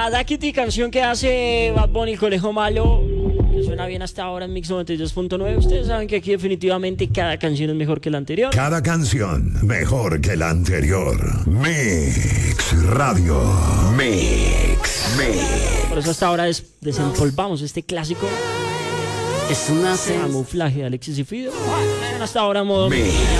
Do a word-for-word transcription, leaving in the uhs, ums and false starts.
La Da Kitty, canción que hace Bad Bunny, Conejo Malo, que suena bien hasta ahora en Mix noventa y dos punto nueve. Ustedes saben que aquí definitivamente cada canción es mejor que la anterior. Cada canción mejor que la anterior. Mix Radio. Mix. Mix. Por eso hasta ahora des- desempolvamos este clásico. Es una Camuflaje de Alexis y Fido. Bueno, hasta ahora modo Mix.